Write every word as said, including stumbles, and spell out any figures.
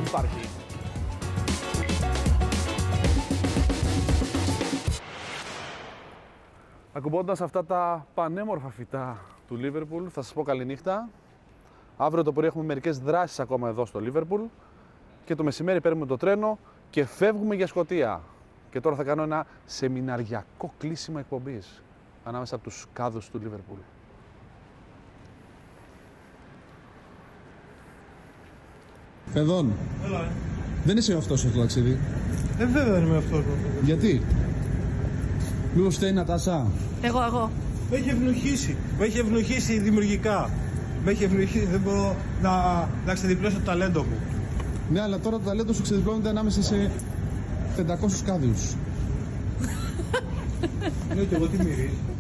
υπάρχει. Ακουμπώντας αυτά τα πανέμορφα φυτά του Λίβερπουλ, θα σας πω καληνύχτα. Αύριο το πρωί έχουμε μερικές δράσεις ακόμα εδώ στο Λίβερπουλ και το μεσημέρι παίρνουμε το τρένο και φεύγουμε για Σκωτία. Και τώρα θα κάνω ένα σεμιναριακό κλείσιμο εκπομπής ανάμεσα από τους κάδους του Λίβερπουλ. Παιδόν, Έλα. δεν είσαι αυτός στο ταξίδι. Ε, βέβαια δεν είμαι αυτός. Γιατί? Μήπως φταίει η Νατάσα? Εγώ, εγώ. Με έχει ευνοχήσει. Με έχει ευνοχήσει δημιουργικά. Με έχει ευνοχήσει. Δεν μπορώ να, να ξεδιπλώσω το ταλέντο μου. Ναι, αλλά τώρα το ταλέντο σου ξεδιπλώνεται ανάμεσα σε πεντακόσιους κάδους. Ναι, και εγώ τι μυρίζει.